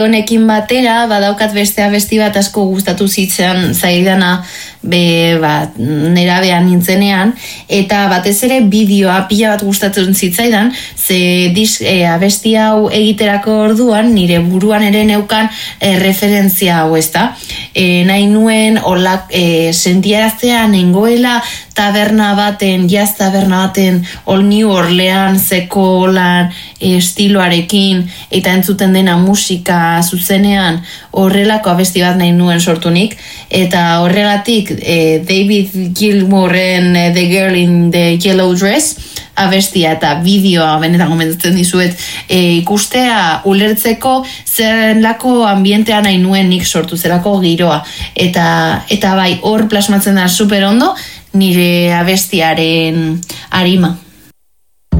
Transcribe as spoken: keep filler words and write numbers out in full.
Honekin batera, badaukat beste abesti bat asko gustatu zitzen zaidana, be, ba, nerabean nintzenean, eta batez ere bideoa pila bat gustatzen zitzaidan, ze dis, e, abesti hau egiterako orduan, nire buruan ere neukan e, referentzia hau, ezta? E, nahi nuen, olak, e, sentiaraztea nengoela taberna baten, jazz taberna baten, All New Orleanseko lan e, estiloarekin, eta entzuten dena musika zuzenean, horrelako abesti bat nahi nuen sortunik, eta horregatik eh, David Gilmourren eh, The Girl in the Yellow Dress abestia eta bideoa benetan gomendatzen dizuet eh, ikustea, ulertzeko zelako ambientea nahi nuen nik sortu, zelako giroa, eta, eta bai hor plasmatzen da super ondo nire abestiaren arima.